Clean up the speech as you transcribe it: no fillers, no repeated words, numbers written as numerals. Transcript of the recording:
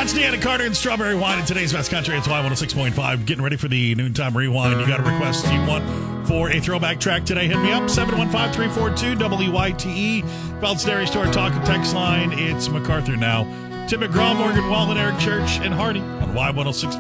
It's Deanna Carter and Strawberry Wine in today's Best Country. It's Y106.5. Getting ready for the noontime rewind. You got a request you want for a throwback track today? Hit me up, 715-342-WYTE. Felt's Dairy Store talk and text line. It's MacArthur now. Tim McGraw, Morgan Wallen, Eric Church, and Hardy on Y106.